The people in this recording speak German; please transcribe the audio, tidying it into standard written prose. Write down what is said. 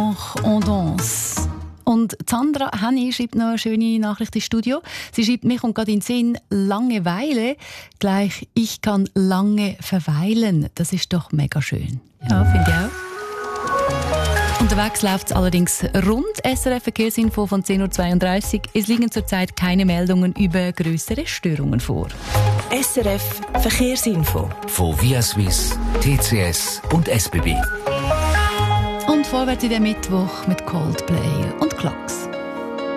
Genre on danse. Und Sandra Henny schreibt noch eine schöne Nachricht ins Studio. Sie schreibt, mir kommt gerade in den Sinn, Langeweile gleich ich kann lange verweilen. Das ist doch mega schön. Ja, finde ich auch. Unterwegs läuft es allerdings rund. SRF Verkehrsinfo von 10.32 Uhr. Es liegen zurzeit keine Meldungen über grössere Störungen vor. SRF Verkehrsinfo. Von Via Suisse, TCS und SBB. Und vorwärts in den Mittwoch mit Coldplay und Klacks.